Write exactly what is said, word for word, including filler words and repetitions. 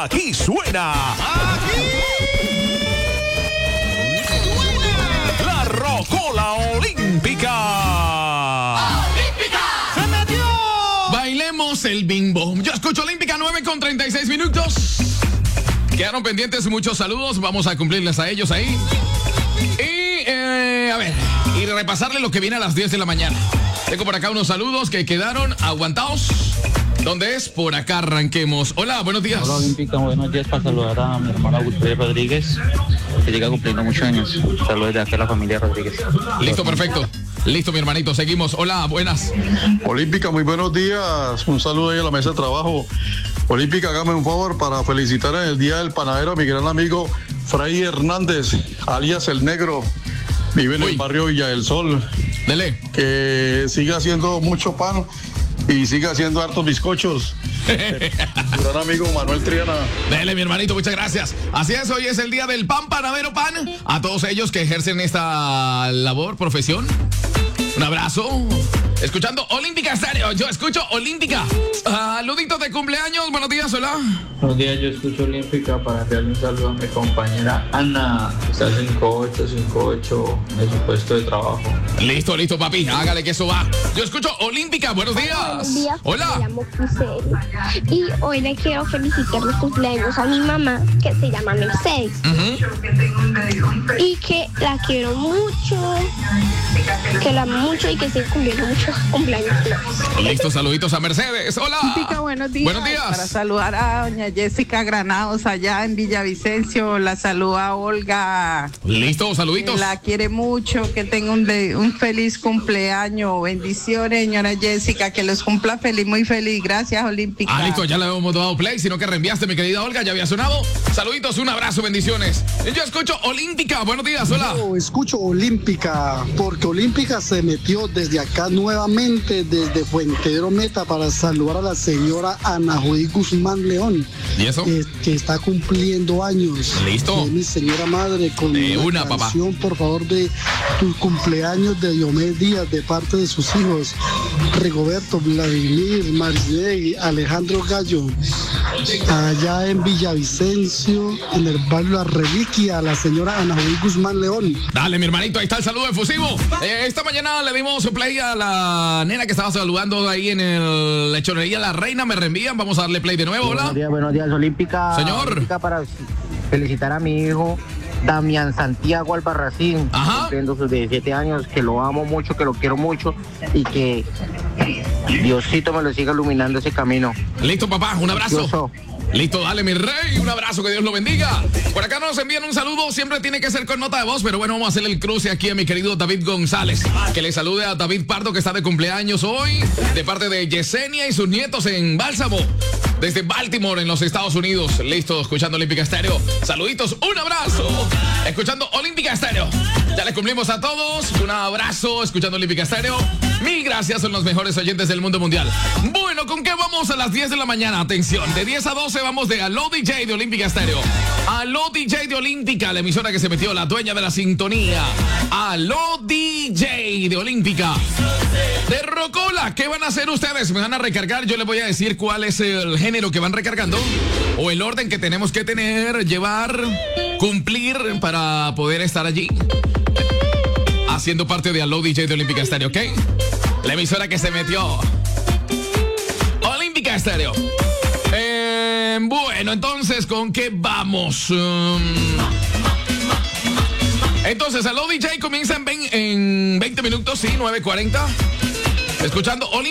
Aquí suena. Aquí suena. La Rocola Olímpica. ¡Olímpica! ¡Se metió! Bailemos el bimbo. Yo escucho Olímpica, nueve con treinta y seis minutos. Quedaron pendientes muchos saludos. Vamos a cumplirles a ellos ahí. Y, eh, a ver, y repasarle lo que viene a las diez de la mañana. Tengo por acá unos saludos que quedaron aguantados. ¿Dónde es? Por acá arranquemos. Hola, buenos días. Hola, Olímpica, buenos días para saludar a mi hermano Gustavo Rodríguez, que llega cumpliendo muchos años. Saludos de aquí a la familia Rodríguez. Listo, perfecto. Listo, mi hermanito, seguimos. Hola, buenas. Olímpica, muy buenos días. Un saludo ahí a la mesa de trabajo. Olímpica, hágame un favor para felicitar en el Día del Panadero a mi gran amigo Fray Hernández, alias El Negro. Vive en Uy. el barrio Villa del Sol. Dele. Que siga haciendo mucho pan y siga haciendo hartos bizcochos. Mi gran amigo Manuel Triana. Dele, mi hermanito, muchas gracias. Así es, hoy es el día del pan, panadero, pan. A todos ellos que ejercen esta labor, profesión. Un abrazo. Escuchando Olímpica Estéreo. Yo escucho Olímpica. Saluditos de cumpleaños. Buenos días, hola. Buenos días, yo escucho Olímpica para enviarle un saludo a mi compañera Ana, que está cinco ocho cinco ocho en su puesto de trabajo. Listo, listo, papi. Hágale que eso va. Yo escucho Olímpica. Buenos días. Buenos días. Hola. Me llamo Giselle. Y hoy le quiero felicitar los cumpleaños a mi mamá, que se llama Mercedes. Uh-huh. Y que la quiero mucho, que la amo mucho y que siga cumpliendo muchos cumpleaños más. Listo, saluditos a Mercedes. Hola. Olímpica, buenos días. Buenos días. Para saludar a doña Jessica Granados allá en Villavicencio. La saluda Olga. Listo, saluditos. La quiere mucho, que tenga un, de, un feliz cumpleaños. Bendiciones, señora Jessica, que los cumpla feliz, muy feliz. Gracias, Olímpica. Ah, listo, ya le hemos dado play, sino que reenviaste, mi querida Olga, ya había sonado. Saluditos, un abrazo, bendiciones. Yo escucho Olímpica, buenos días, hola. Yo escucho Olímpica, porque Olímpica se metió desde acá nuevamente, desde Fuentedero Meta, para saludar a la señora Ana Judy Guzmán León. ¿Y eso? Que, que está cumpliendo años. Listo. Que es mi señora madre, con De la una, papá. canción, por favor, de tu cumpleaños de Diomedes Díaz, de parte de sus hijos, Rigoberto, Vladimir, Marinei, Alejandro Gallo, allá en Villavicencio, en el barrio La Reliquia, la señora Ana Judy Guzmán León. Dale, mi hermanito, ahí está el saludo efusivo. Eh, esta mañana le dimos play a la nena que estaba saludando ahí en el lechonería La Reina. Me reenvían, vamos a darle play de nuevo, hola. Buenos días, buenos días, Olímpica. Señor. Olímpica, para felicitar a mi hijo Damián Santiago Albarracín, Ajá. cumpliendo sus diecisiete años, que lo amo mucho, que lo quiero mucho y que Diosito me lo siga iluminando ese camino. Listo, papá, un abrazo. Precioso. Listo, dale, mi rey, un abrazo, que Dios lo bendiga. Por acá nos envían un saludo, siempre tiene que ser con nota de voz, pero bueno, vamos a hacerle el cruce aquí a mi querido David González. Que le salude a David Pardo, que está de cumpleaños hoy, de parte de Yesenia y sus nietos en Bálsamo, desde Baltimore, en los Estados Unidos. Listo, escuchando Olímpica Estéreo. Saluditos, un abrazo. Escuchando Olímpica Estéreo. Ya les cumplimos a todos. Un abrazo, escuchando Olímpica Estéreo. Mil gracias, son los mejores oyentes del mundo mundial. Bueno, ¿con qué vamos a las diez de la mañana? Atención, de diez a doce vamos de Aló D J de Olímpica Estéreo. Aló D J de Olímpica, la emisora que se metió, la dueña de la sintonía. Aló D J de Olímpica. De Rocola, ¿qué van a hacer ustedes? ¿Me van a recargar? Yo les voy a decir cuál es el género que van recargando o el orden que tenemos que tener, llevar, cumplir para poder estar allí haciendo parte de Aló D J de Olímpica Estéreo, ¿ok? La emisora que se metió. Olímpica Estéreo. Eh, bueno, entonces, ¿con qué vamos? Um, entonces, Aló D J comienza en, en veinte minutos, sí, nueve cuarenta. Escuchando Olímpica.